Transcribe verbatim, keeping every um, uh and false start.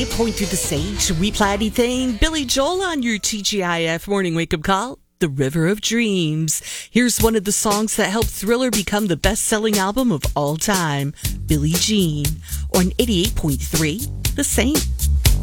eighty-eight point three The Sage, We Play Anything. Billy Joel on your T G I F morning wake-up call. The River of Dreams. Here's one of the songs that helped Thriller become the best-selling album of all time. Billie Jean on eighty-eight point three The Saint.